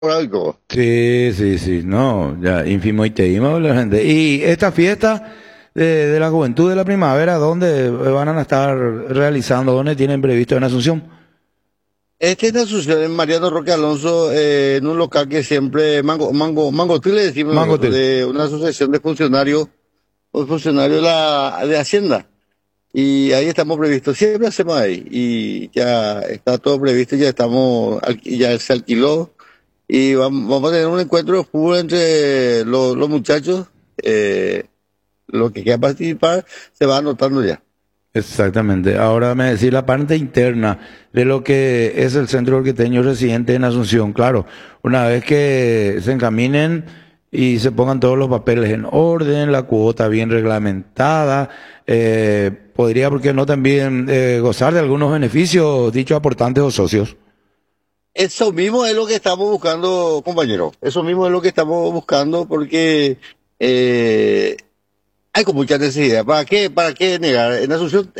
y todo. Sí, sí, sí, no, ya, ínfimo y te la gente. Y esta fiesta de la juventud de la primavera, ¿dónde van a estar realizando? ¿Dónde tienen previsto en Asunción? Este es la Asunción en Mariano Roque Alonso, en un local que siempre, Mangotil le decimos nosotros, Mangotel. de una asociación de funcionarios, o funcionarios de Hacienda. Y ahí estamos previstos, siempre hacemos ahí. Y ya está todo previsto, ya ya se alquiló. Y vamos a tener un encuentro de fútbol entre los muchachos. Los que quieran participar se va anotando ya. Exactamente. Ahora me decís la parte interna de lo que es el Centro Orqueteño Residente en Asunción. Claro, una vez que se encaminen y se pongan todos los papeles en orden, la cuota bien reglamentada, podría, ¿por qué no también gozar de algunos beneficios dichos aportantes o socios? Eso mismo es lo que estamos buscando, compañero. Eso mismo es lo que estamos buscando porque hay con mucha necesidad. Para qué negar? En Asunción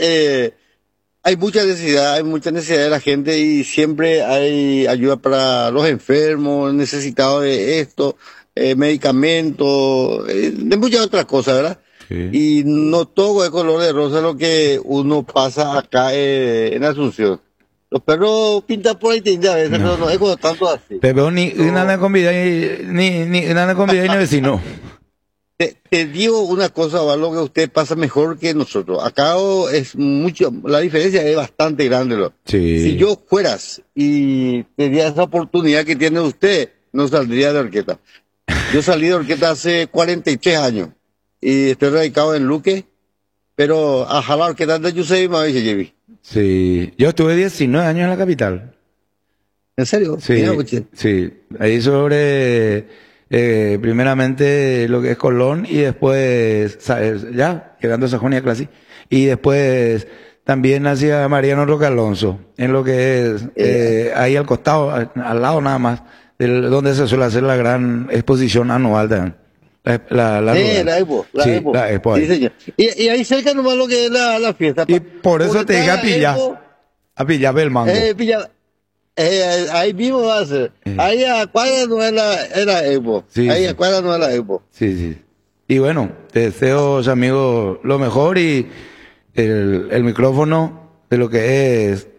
hay mucha necesidad de la gente y siempre hay ayuda para los enfermos, necesitados de esto, medicamentos, de muchas otras cosas, ¿verdad? Sí. Y no todo es color de rosa lo que uno pasa acá en Asunción. Los perros pintan por ahí tinta a veces, No. pero no es como tanto así. Te veo ni una No, de convidar ni una de convidar ni vecino. te digo una cosa, Valo, que usted pasa mejor que nosotros. Acá es mucho, la diferencia es bastante grande. Si Sí. yo fueras y tenía esa oportunidad que tiene usted, no saldría de Orqueta. Yo salí de Orqueta hace 43 años y estoy radicado en Luque, pero a la Orqueta de Yusei me habéis llevé. Sí. Yo estuve 19 años en la capital. ¿En serio? Mira, Sí, puche. sí. Ahí sobre, primeramente lo que es Colón y después, ya, llegando a Sajonia Clasi. Y después también hacia Mariano Roque Alonso, en lo que es ahí al costado, al lado nada más, donde se suele hacer la gran exposición anual de la rural. La Expo, la Sí, Expo. la expo Sí, ahí. señor. Y ahí cerca nomás lo que es la fiesta. Y por Por eso te detrás dije de la Expo, a pillar el mango. pilla, ahí mismo va a ser. Ahí a cuadra no es la Expo. Sí, Ahí a sí. cuadra no es la Expo. Sí, sí. Y bueno, te deseo, amigo, lo mejor y el micrófono de lo que es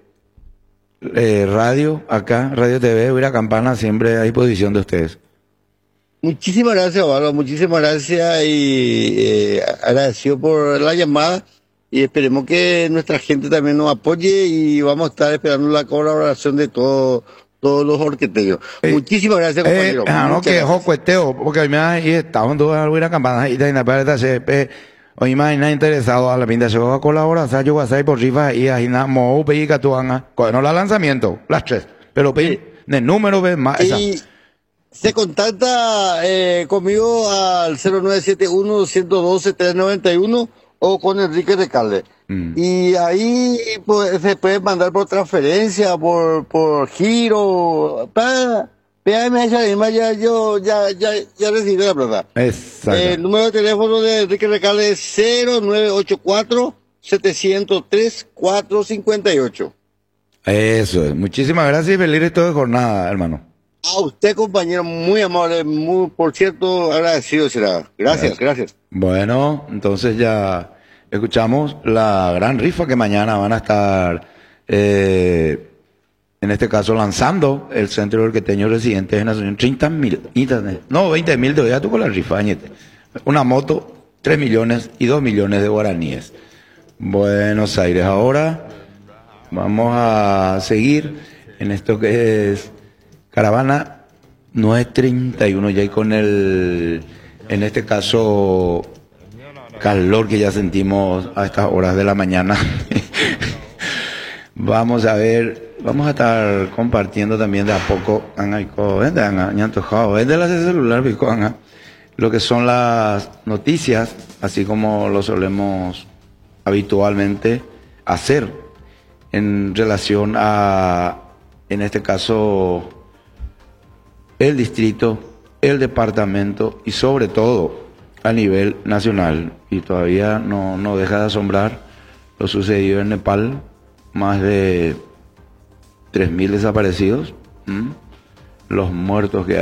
radio acá, Radio TV, Huira Campana, siempre a disposición de ustedes. Muchísimas gracias, Osvaldo. Muchísimas gracias y agradecido por la llamada. Y esperemos que nuestra gente también nos apoye y vamos a estar esperando la colaboración de todos los orqueteños. Muchísimas gracias, compañero. No, Muchas que gracias. cuesteo, porque a mí me ha estado en toda Huira Campana y también para ese hoy me ha interesado a la pinta se va a colaborar, o sea, yo voy a salir por rifa y ahí nada, mo, pedí que tú hagas, no la lanzamiento, las tres, pero pedí, Sí. el número ves más, esa. Y se contacta conmigo al 0971-112-391 o con Enrique Recalde. Mm. Y ahí pues, se puede mandar por transferencia, por giro. Péame esa misma, ya recibí la plata. Exacto. El número de teléfono de Enrique Recalde es 0984-703-458. Eso es. Muchísimas gracias y feliz resto de jornada, hermano. A usted, compañero, muy amable, muy, por cierto, agradecido será. Gracias, gracias. Bueno, entonces ya escuchamos la gran rifa que mañana van a estar, en este caso, lanzando el Centro Orqueteño Residente en Asunción. 30.000, no, 20.000 te voy a tú con la rifa, Añete. Una moto, 3 millones y 2 millones de guaraníes. Buenos Aires, ahora vamos a seguir en esto que es Caravana 931, ya y con en este caso, calor que ya sentimos a estas horas de la mañana. Vamos a ver, vamos a estar compartiendo también de a poco, desde la celular, lo que son las noticias, así como lo solemos habitualmente hacer en relación a, en este caso, el distrito, el departamento y sobre todo a nivel nacional. Y todavía no deja de asombrar lo sucedido en Nepal, más de 3.000 desaparecidos, los muertos que